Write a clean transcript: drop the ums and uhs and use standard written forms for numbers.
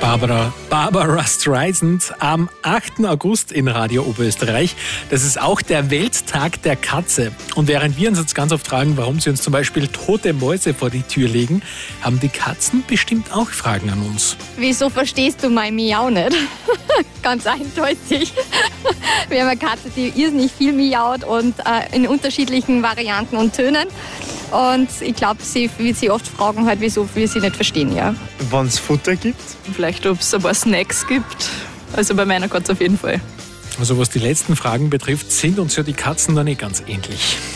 Barbara Streisand am 8. August in Radio Oberösterreich. Das ist auch der Welttag der Katze. Und während wir uns jetzt ganz oft fragen, warum sie uns zum Beispiel tote Mäuse vor die Tür legen, haben die Katzen bestimmt auch Fragen an uns. Wieso verstehst du mein Miau nicht? Ganz eindeutig. Wir haben eine Katze, die irrsinnig viel miaut und in unterschiedlichen Varianten und Tönen. Und ich glaube, sie wird sich oft fragen, halt, wieso wir sie nicht verstehen. Ja. Wenn es Futter gibt? Vielleicht, ob es ein paar Snacks gibt. Also bei meiner Katze auf jeden Fall. Also was die letzten Fragen betrifft, sind uns ja die Katzen da nicht ganz ähnlich.